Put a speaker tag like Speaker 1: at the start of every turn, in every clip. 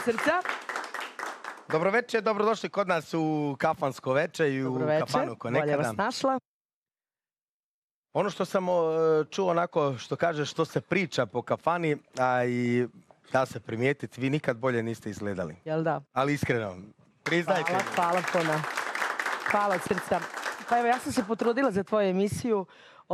Speaker 1: srca.
Speaker 2: Dobroveče, dobrodošli kod nas u kafansko veče i u kafanu ko nekada.
Speaker 1: Bolje vas našla.
Speaker 2: Ono što sam čuo onako što kaže što se priča po kafani, a i da se primijetiti, vi nikad bolje niste izgledali.
Speaker 1: Jel da?
Speaker 2: Ali iskreno, priznajte.
Speaker 1: Hvala puno. Hvala od srca. Pa evo, ja sam se potrudila za tvoju emisiju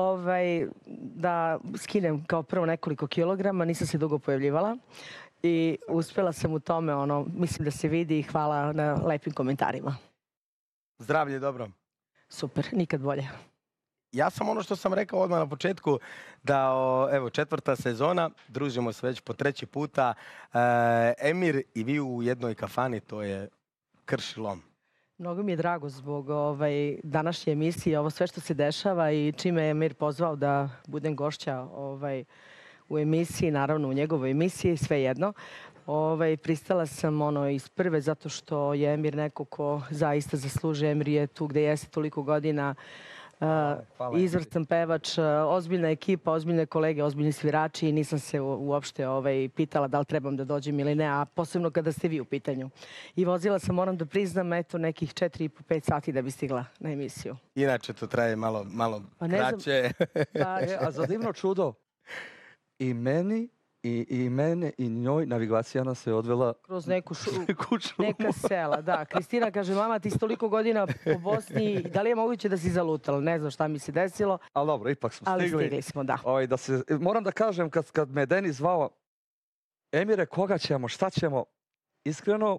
Speaker 1: da skinem kao prvo nekoliko kilograma, nisam se dugo pojavljivala i uspjela sam u tome, mislim da se vidi i hvala na lepim komentarima.
Speaker 2: Zdravlje, dobro.
Speaker 1: Super, nikad bolje.
Speaker 2: Ja sam ono što sam rekao odmah na početku, da evo 4. sezona, družimo se već po 3. puta. Emir i vi u jednoj kafani, to je krš i lom.
Speaker 1: Mnogo mi je drago zbog današnje emisije, ovo sve što se dešava i čime je Emir pozvao da budem gošća u emisiji, naravno u njegovoj emisiji, svejedno. Pristala sam iz prve zato što je Emir neko ko zaista zaslužuje. Emir je tu gde jeste toliko godina, izvrstan pevač, ozbiljna ekipa, ozbiljne kolege, ozbiljni svirači i nisam se uopšte pitala da li trebam da dođem ili ne, a posebno kada ste vi u pitanju. I vozila sam, moram da priznam, nekih 4,5-5 sati da bi stigla na emisiju.
Speaker 2: Inače to traje malo kraće.
Speaker 3: A za divno čudo, i mene i njoj navigacija nas je odvela
Speaker 1: kroz neka sela, da. Kristina kaže, mama, ti si toliko godina po Bosni, da li je moguće da si zalutala? Ne znam šta mi se desilo.
Speaker 3: Ali dobro, ipak smo stigli.
Speaker 1: Ali stigli smo, da.
Speaker 3: Moram da kažem, kad me Denis zvao, Emire, koga ćemo, šta ćemo? Iskreno,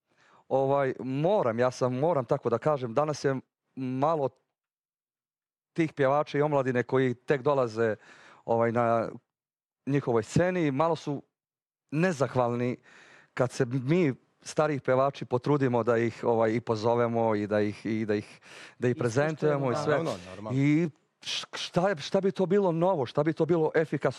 Speaker 3: moram tako da kažem, danas je malo tih pjevača i omladine koji tek dolaze na njihovoj sceni, malo su nezahvalni kad se mi starih pevači potrudimo da ih i pozovemo i da ih prezentujemo i sve. I šta bi to bilo novo, šta bi to bilo efikasno?